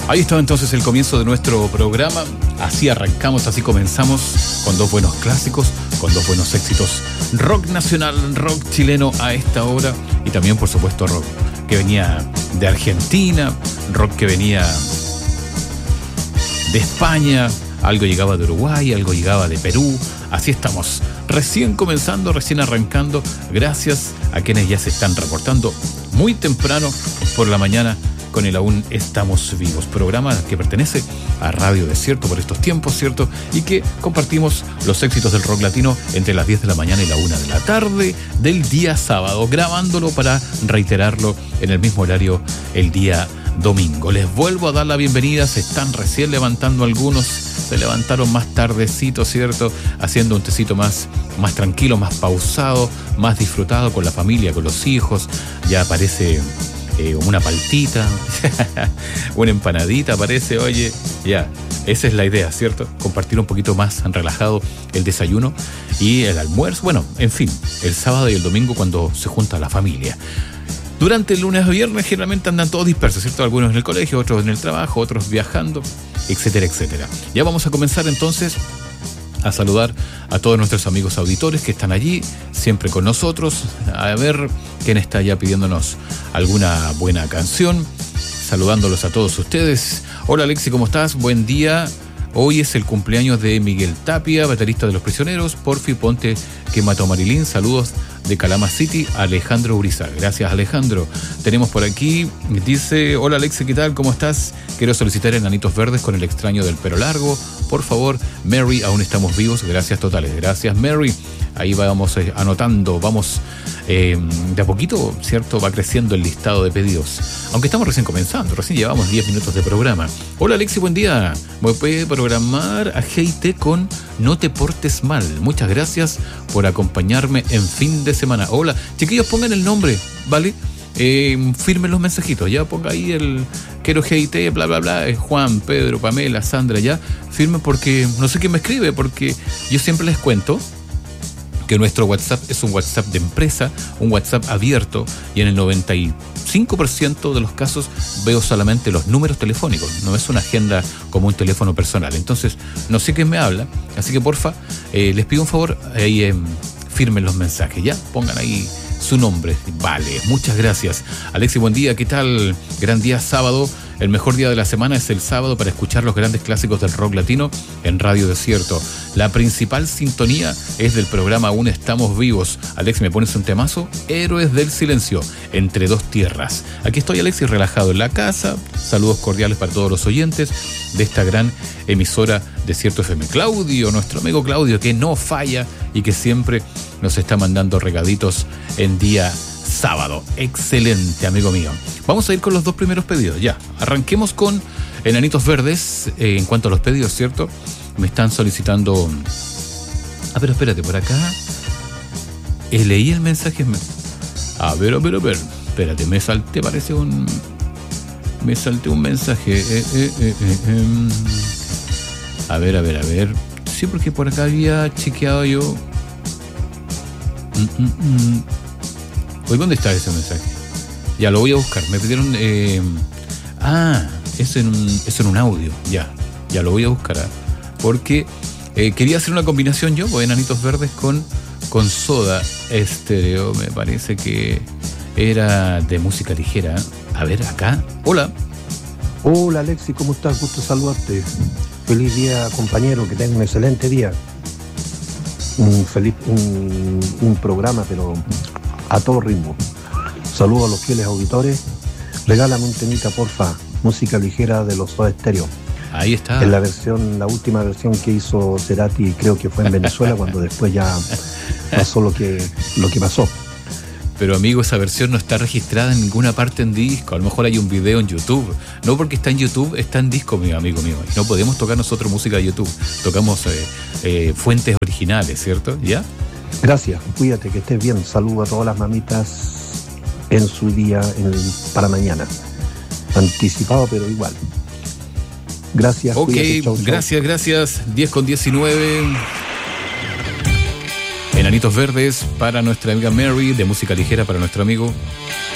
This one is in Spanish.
Ahí estaba entonces el comienzo de nuestro programa. Así arrancamos, así comenzamos, con dos buenos clásicos, con dos buenos éxitos. Rock nacional, rock chileno a esta hora. Y también, por supuesto, rock que venía de Argentina, rock que venía de España, algo llegaba de Uruguay, algo llegaba de Perú. Así estamos, recién comenzando, recién arrancando, gracias a quienes ya se están reportando muy temprano por la mañana con el Aún Estamos Vivos, programa que pertenece a Radio Desierto por estos tiempos, ¿cierto? Y que compartimos los éxitos del rock latino entre las 10 de la mañana y la 1 de la tarde del día sábado, grabándolo para reiterarlo en el mismo horario el día domingo. Les vuelvo a dar la bienvenida, se están recién levantando algunos, se levantaron más tardecito, ¿cierto? Haciendo un tecito más tranquilo, más pausado, más disfrutado con la familia, con los hijos. Ya aparece una paltita, una empanadita aparece, oye, ya, esa es la idea, ¿cierto? Compartir un poquito más relajado el desayuno y el almuerzo, bueno, en fin, el sábado y el domingo cuando se junta la familia. Durante el lunes a viernes generalmente andan todos dispersos, ¿cierto? Algunos en el colegio, otros en el trabajo, otros viajando, etcétera, etcétera. Ya vamos a comenzar entonces a saludar a todos nuestros amigos auditores que están allí, siempre con nosotros, a ver quién está ya pidiéndonos alguna buena canción, saludándolos a todos ustedes. Hola Alexi, ¿cómo estás? Buen día. Hoy es el cumpleaños de Miguel Tapia, baterista de Los Prisioneros. Porfi, ponte que mató a Marilyn. Saludos de Calama City, Alejandro Uriza. Gracias, Alejandro. Tenemos por aquí, dice, hola Alexi, ¿qué tal? ¿Cómo estás? Quiero solicitar enanitos verdes con el extraño del pelo largo. Por favor, Mary, aún estamos vivos. Gracias totales. Gracias, Mary. Ahí vamos anotando, vamos de a poquito, ¿cierto? Va creciendo el listado de pedidos. Aunque estamos recién comenzando, recién llevamos 10 minutos de programa. Hola Alexi, buen día. ¿Me puede programar a GT con No te portes mal? Muchas gracias por acompañarme en fin de semana. Hola, chiquillos, pongan el nombre, ¿vale? Firmen los mensajitos, ya ponga ahí el quiero GT, bla bla bla, Juan, Pedro, Pamela, Sandra, ya firmen porque no sé quién me escribe, porque yo siempre les cuento que nuestro WhatsApp es un WhatsApp de empresa, un WhatsApp abierto, y en el 95% de los casos veo solamente los números telefónicos, no es una agenda como un teléfono personal. Entonces, no sé quién me habla, así que porfa, les pido un favor, ahí firmen los mensajes, ya, pongan ahí su nombre, vale, muchas gracias. Alexi, buen día, ¿qué tal? Gran día sábado. El mejor día de la semana es el sábado para escuchar los grandes clásicos del rock latino en Radio Desierto. La principal sintonía es del programa Aún Estamos Vivos. Alex, ¿me pones un temazo? Héroes del Silencio, Entre Dos Tierras. Aquí estoy, Alex, relajado en la casa. Saludos cordiales para todos los oyentes de esta gran emisora Desierto FM. Claudio, nuestro amigo Claudio, que no falla y que siempre nos está mandando regaditos en día sábado. Excelente, amigo mío. Vamos a ir con los dos primeros pedidos, ya. Arranquemos con Enanitos Verdes. En cuanto a los pedidos, ¿cierto? Me están solicitando... Ah, pero espérate, por acá... leí el mensaje... A ver. Espérate, me salté, parece un... Me salté un mensaje. A ver. Sí, porque por acá había chequeado yo... Oye, ¿dónde está ese mensaje? Ya, lo voy a buscar. Me pidieron... es en un audio. Ya lo voy a buscar. Porque quería hacer una combinación yo, pues, Enanitos Verdes con Soda Stereo. Me parece que era de música ligera. A ver, acá. Hola. Hola, Alexi, ¿cómo estás? Gusto saludarte. Feliz día, compañero. Que tenga un excelente día. Un programa, pero... a todo ritmo. Saludos a los fieles auditores. Regálame un temita, porfa. Música ligera de los Soda Stereo. Ahí está. En la última versión que hizo Cerati, creo que fue en Venezuela, cuando después ya pasó lo que pasó. Pero amigo, esa versión no está registrada en ninguna parte en disco. A lo mejor hay un video en YouTube. No porque está en YouTube, está en disco, amigo mío. Y no podemos tocar nosotros música de YouTube. Tocamos fuentes originales, ¿cierto? ¿Ya? Gracias, cuídate, que estés bien. Saludo a todas las mamitas en su día para mañana. Anticipado, pero igual. Gracias. Ok, cuídate, chau. Gracias. 10:19. Enanitos Verdes para nuestra amiga Mary, de música ligera para nuestro amigo